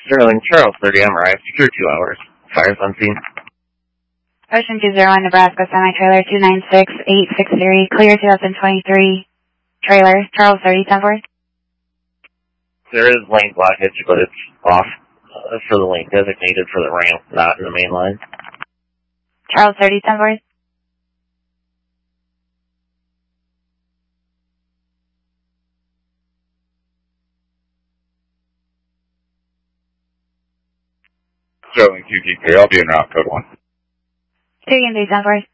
Sterling, Charles 30, I'm arrived. Secure 2 hours. Fires on scene. Ocean 201, Nebraska, semi-trailer 296863, clear 2023. Trailer, Charles 30, 10-4. There is lane blockage, but it's off for the lane designated for the ramp, not in the main line. Charles 30, 10-4. Sterling 2 I'll be in route code 1. 2 and 3, 10-4.